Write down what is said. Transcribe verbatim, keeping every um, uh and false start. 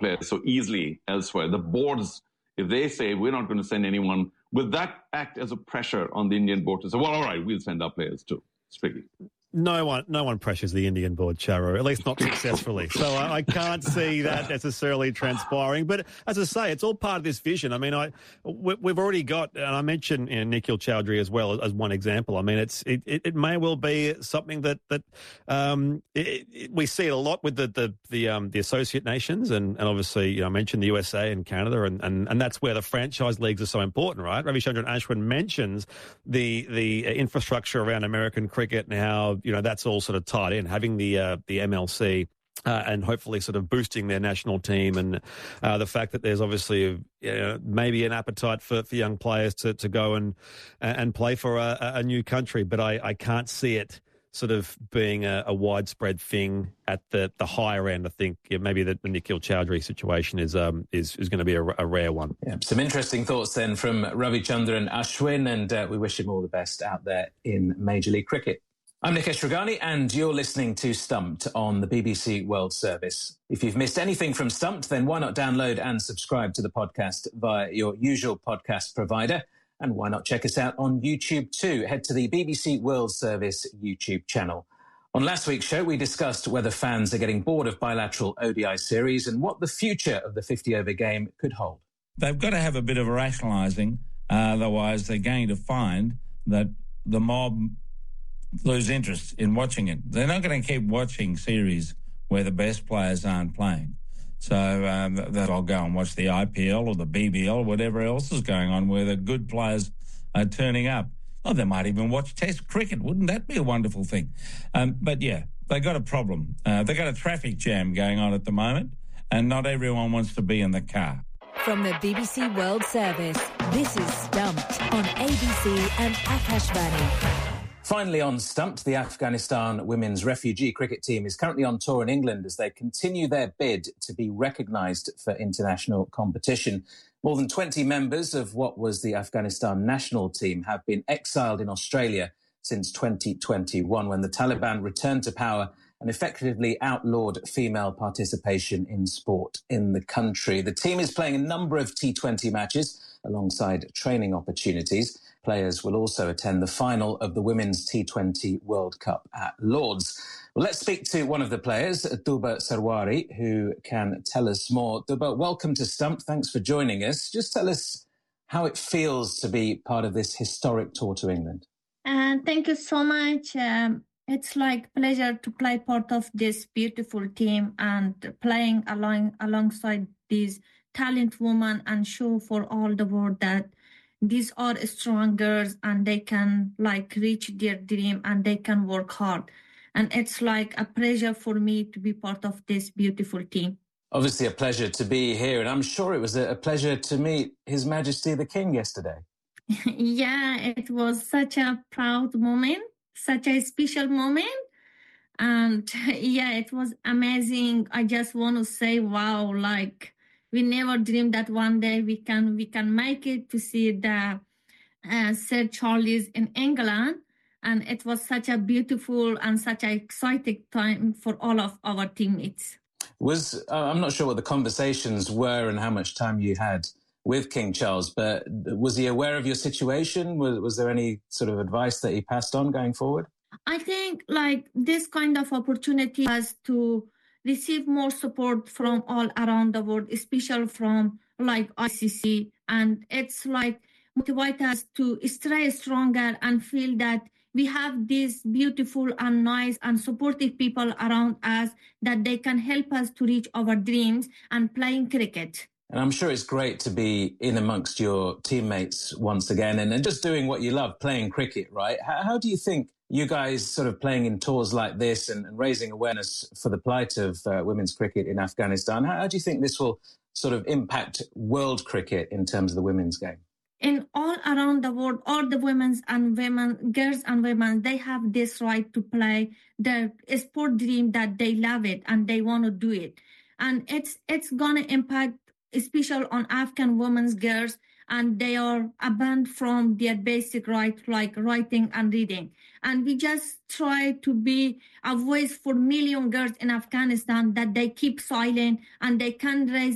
players so easily elsewhere. The boards, if they say we're not going to send anyone, will that act as a pressure on the Indian board to say, well, all right, we'll send our players too? It's tricky. No one, no one pressures the Indian board, Charo, at least not successfully. So I, I can't see that necessarily transpiring. But as I say, it's all part of this vision. I mean, I we, we've already got, and I mentioned, you know, Nikhil Chowdhury as well as, as one example. I mean, it's it, it, it may well be something that that um, it, it, we see it a lot with the the the, um, the associate nations, and, and obviously, you know, I mentioned the U S A and Canada, and, and, and that's where the franchise leagues are so important, right? Ravichandran Ashwin mentions the the infrastructure around American cricket and how, you know, that's all sort of tied in, having the uh, the M L C uh, and hopefully sort of boosting their national team, and uh, the fact that there's obviously, you know, maybe an appetite for, for young players to, to go and and play for a, a new country. But I, I can't see it sort of being a, a widespread thing at the, the higher end. I think yeah, maybe the, the Nikhil Chowdhury situation is um is, is going to be a, a rare one. Yeah, some interesting thoughts then from Ravichandran Ashwin, and uh, we wish him all the best out there in Major League Cricket. I'm Nikesh Ragani, and you're listening to Stumped on the B B C World Service. If you've missed anything from Stumped, then why not download and subscribe to the podcast via your usual podcast provider? And why not check us out on YouTube too? Head to the B B C World Service YouTube channel. On last week's show, we discussed whether fans are getting bored of bilateral O D I series and what the future of the fifty-over game could hold. They've got to have a bit of a rationalising, uh, otherwise they're going to find that the mob lose interest in watching it. They're not going to keep watching series where the best players aren't playing. So um, that I'll go and watch the I P L or the B B L or whatever else is going on where the good players are turning up. Oh, they might even watch Test cricket. Wouldn't that be a wonderful thing? Um, but yeah, they got a problem. Uh, they got a traffic jam going on at the moment, and not everyone wants to be in the car. From the B B C World Service, this is Stumped on A B C and Akashvani. Finally on Stumped, the Afghanistan women's refugee cricket team is currently on tour in England as they continue their bid to be recognised for international competition. More than twenty members of what was the Afghanistan national team have been exiled in Australia since twenty twenty-one, when the Taliban returned to power and effectively outlawed female participation in sport in the country. The team is playing a number of T twenty matches alongside training opportunities. Players will also attend the final of the Women's T twenty World Cup at Lord's. Well, let's speak to one of the players, Duba Sarwari, who can tell us more. Duba, welcome to Stump. Thanks for joining us. Just tell us how it feels to be part of this historic tour to England. Uh, thank you so much. Um, it's like pleasure to play part of this beautiful team and playing along alongside these talented women and show for all the world that these are strong girls and they can like reach their dream and they can work hard. And it's like a pleasure for me to be part of this beautiful team. Obviously a pleasure to be here, and I'm sure it was a pleasure to meet His Majesty the King yesterday. Yeah, it was such a proud moment, such a special moment. And yeah, it was amazing. I just want to say, wow, like we never dreamed that one day we can we can make it to see the uh, Sir Charles in England. And it was such a beautiful and such an exciting time for all of our teammates. Was uh, I'm not sure what the conversations were and how much time you had with King Charles, but was he aware of your situation? Was, was there any sort of advice that he passed on going forward? I think like this kind of opportunity was to receive more support from all around the world, especially from like I C C. And it's like motivate us to stay stronger and feel that we have these beautiful and nice and supportive people around us that they can help us to reach our dreams and playing cricket. And I'm sure it's great to be in amongst your teammates once again and, and just doing what you love, playing cricket, right? How, how do you think you guys sort of playing in tours like this and, and raising awareness for the plight of uh, women's cricket in Afghanistan, how, how do you think this will sort of impact world cricket in terms of the women's game? In all around the world, all the women's and women, girls and women, they have this right to play their sport dream that they love it and they want to do it. And it's it's going to impact, especially on Afghan women's girls, and they are banned from their basic right, like writing and reading. And we just try to be a voice for million girls in Afghanistan that they keep silent and they can raise